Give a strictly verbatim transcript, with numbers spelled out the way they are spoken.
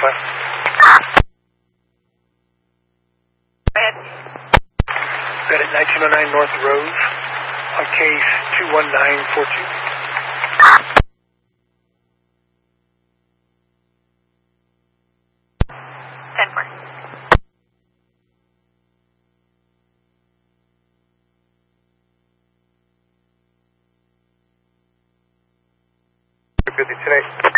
Alpha. Go ahead. Bed at nineteen oh nine North Rose, on case two one nine four two. ten four. Busy today.